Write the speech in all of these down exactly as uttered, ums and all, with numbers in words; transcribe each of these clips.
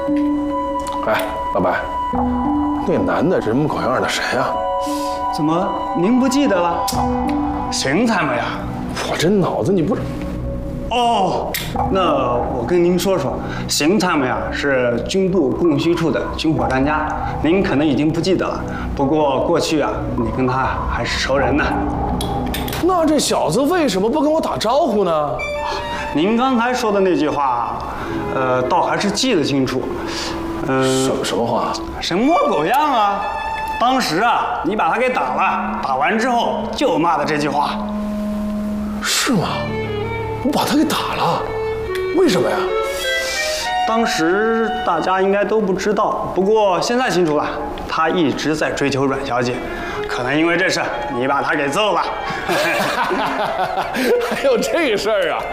哎，老白，那男的人模狗样的谁呀？ 怎么您不记得了？邢参谋呀！ 我这脑子你不是…… 哦，那我跟您说说，邢参谋呀是军部供需处的军火专家，您可能已经不记得了。不过过去啊，你跟他还是熟人呢。 那这小子为什么不跟我打招呼呢？ 您刚才说的那句话，呃，倒还是记得清楚。嗯、呃， 什什么话？ 神模狗样啊！当时啊，你把他给打了，打完之后就骂的这句话。 是吗？我把他给打了，为什么呀？ 当时大家应该都不知道，不过现在清楚了，他一直在追求阮小姐，可能因为这事，你把他给揍了。 还有这事儿啊！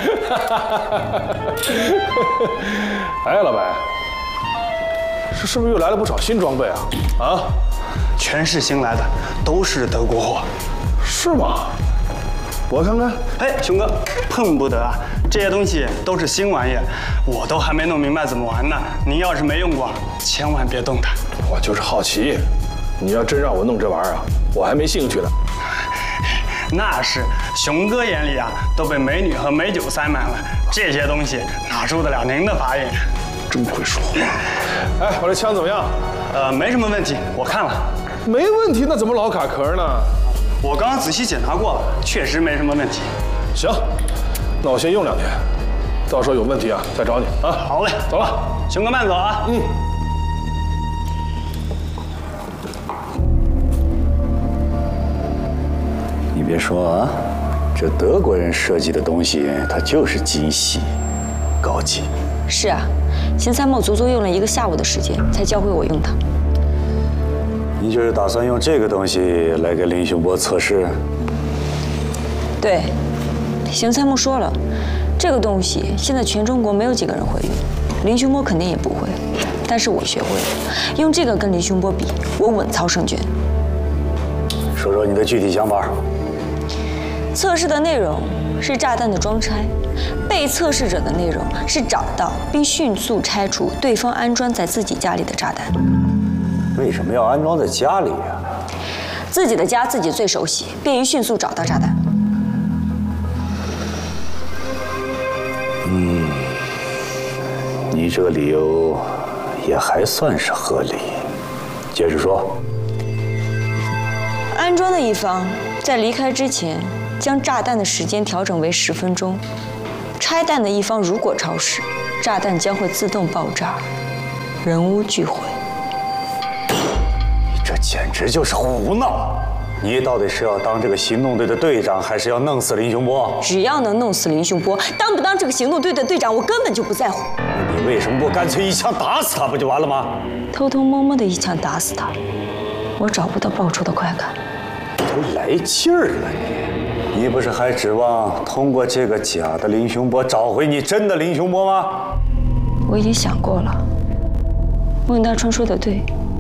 哎，老白，这是不是又来了不少新装备啊？啊， 全是新来的，都是德国货。 是吗？我看看。 哎，熊哥，碰不得啊！这些东西都是新玩意，我都还没弄明白怎么玩呢。您要是没用过，千万别动它。 我就是好奇，你要真让我弄这玩意儿啊，我还没兴趣呢。 那是，熊哥眼里啊，都被美女和美酒塞满了，这些东西哪受得了您的法眼？ 真会说话。哎，我这枪怎么样？ 呃，没什么问题，我看了。 没问题，那怎么老卡壳呢？ 我刚刚仔细检查过了，确实没什么问题。 行，那我先用两天，到时候有问题啊再找你啊。 好嘞， 走了， 熊哥慢走啊。 嗯。 你别说啊，这德国人设计的东西，它就是精细、高级。 是啊，邢参谋足足用了一个下午的时间才教会我用它。 你就是打算用这个东西来给林雄波测试？ 对，邢参谋说了，这个东西现在全中国没有几个人会用，林雄波肯定也不会，但是我学会了，用这个跟林雄波比，我稳操胜券。 说说你的具体想法。 测试的内容是炸弹的装拆，被测试者的内容是找到并迅速拆除对方安装在自己家里的炸弹。 为什么要安装在家里呀？ 自己的家自己最熟悉，便于迅速找到炸弹。 嗯，你这个理由也还算是合理。接着说。 安装的一方在离开之前，将炸弹的时间调整为十分钟。拆弹的一方如果超时，炸弹将会自动爆炸，人屋俱毁。 这简直就是胡闹！你到底是要当这个行动队的队长，还是要弄死林雄波？ 只要能弄死林雄波，当不当这个行动队的队长，我根本就不在乎。 你为什么不干脆一枪打死他不就完了吗？ 偷偷摸摸的一枪打死他，我找不到报仇的快感。 都来劲儿了你！你不是还指望通过这个假的林雄波找回你真的林雄波吗？ 我已经想过了，孟大川说的对。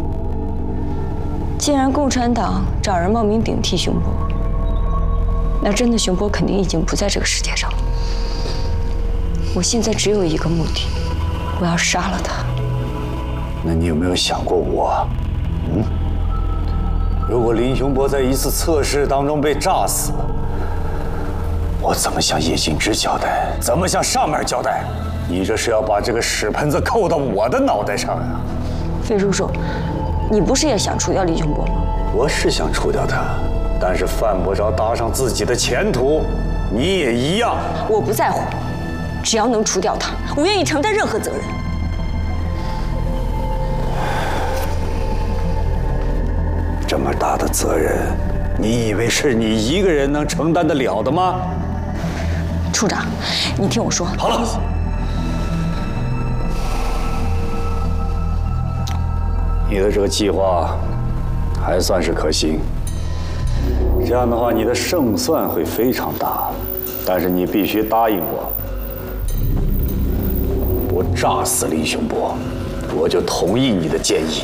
既然共产党找人冒名顶替熊波，那真的熊波肯定已经不在这个世界上了。我现在只有一个目的，我要杀了他。 那你有没有想过我？嗯？如果林雄波在一次测试当中被炸死，我怎么向叶敬之交代？怎么向上面交代？你这是要把这个屎盆子扣到我的脑袋上呀！ 费叔叔，你不是也想除掉林雄波吗？ 我是想除掉他，但是犯不着搭上自己的前途。你也一样。 我不在乎，只要能除掉他，我愿意承担任何责任。 这么大的责任，你以为是你一个人能承担得了的吗？ 处长，你听我说。 好了。你的这个计划还算是可行。这样的话，你的胜算会非常大。但是你必须答应我，不炸死林雄波，我就同意你的建议。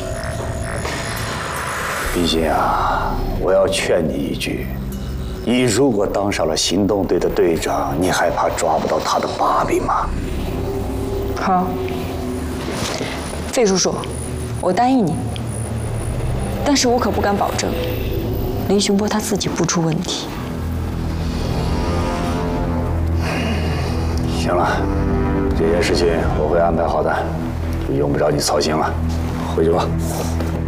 毕竟啊，我要劝你一句，你如果当上了行动队的队长，你还怕抓不到他的把柄吗？ 好， 费叔叔，我答应你，但是我可不敢保证林雄波他自己不出问题。 行了，这件事情我会安排好的，就用不着你操心了，回去吧。